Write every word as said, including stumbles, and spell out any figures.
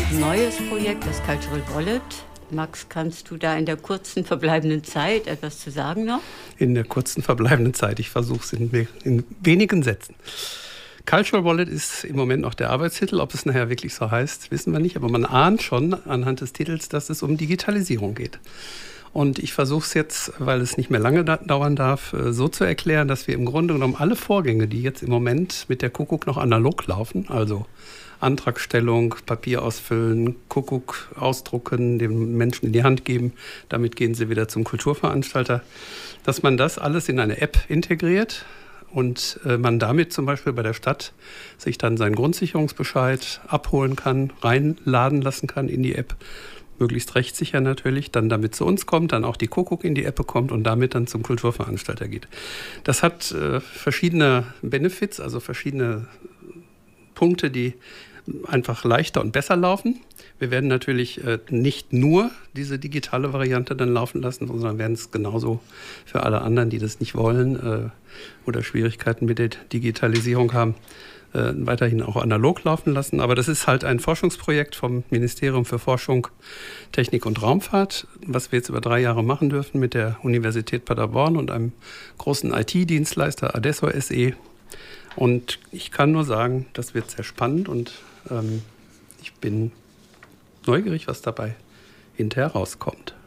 neues Projekt, das Cultural Wallet. Max, kannst du da in der kurzen verbleibenden Zeit etwas zu sagen noch? In der kurzen verbleibenden Zeit. Ich versuche es in, in wenigen Sätzen. Cultural Wallet ist im Moment noch der Arbeitstitel. Ob es nachher wirklich so heißt, wissen wir nicht. Aber man ahnt schon anhand des Titels, dass es um Digitalisierung geht. Und ich versuche es jetzt, weil es nicht mehr lange da- dauern darf, so zu erklären, dass wir im Grunde genommen alle Vorgänge, die jetzt im Moment mit der Kuckuck noch analog laufen, also Antragstellung, Papier ausfüllen, Kuckuck ausdrucken, dem Menschen in die Hand geben, damit gehen sie wieder zum Kulturveranstalter, dass man das alles in eine App integriert und äh, man damit zum Beispiel bei der Stadt sich dann seinen Grundsicherungsbescheid abholen kann, reinladen lassen kann in die App, möglichst rechtssicher natürlich, dann damit zu uns kommt, dann auch die Kuckuck in die App bekommt und damit dann zum Kulturveranstalter geht. Das hat äh, verschiedene Benefits, also verschiedene Punkte, die einfach leichter und besser laufen. Wir werden natürlich äh, nicht nur diese digitale Variante dann laufen lassen, sondern werden es genauso für alle anderen, die das nicht wollen äh, oder Schwierigkeiten mit der Digitalisierung haben, äh, weiterhin auch analog laufen lassen. Aber das ist halt ein Forschungsprojekt vom Ministerium für Forschung, Technik und Raumfahrt, was wir jetzt über drei Jahre machen dürfen mit der Universität Paderborn und einem großen I T-Dienstleister Adesso S E. Und ich kann nur sagen, das wird sehr spannend und ähm, ich bin neugierig, was dabei hinterher rauskommt.